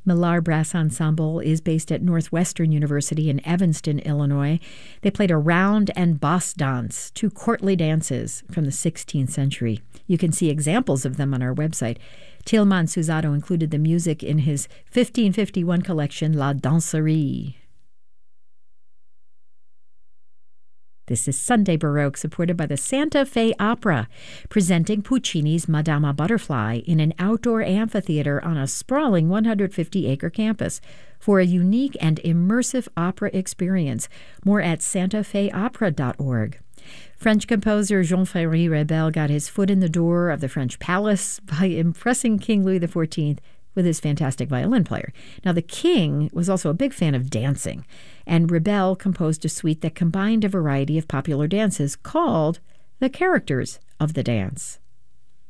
Millar Brass Ensemble is based at Northwestern University in Evanston, Illinois. They played a round and boss dance, two courtly dances from the 16th century. You can see examples of them on our website. Tilman Susato included the music in his 1551 collection, La Danserie. This is Sunday Baroque, supported by the Santa Fe Opera, presenting Puccini's Madama Butterfly in an outdoor amphitheater on a sprawling 150-acre campus for a unique and immersive opera experience. More at santafeopera.org. French composer Jean-Ferry Rebel got his foot in the door of the French palace by impressing King Louis XIV with his fantastic violin player. Now, the king was also a big fan of dancing, and Rebel composed a suite that combined a variety of popular dances called The Characters of the Dance.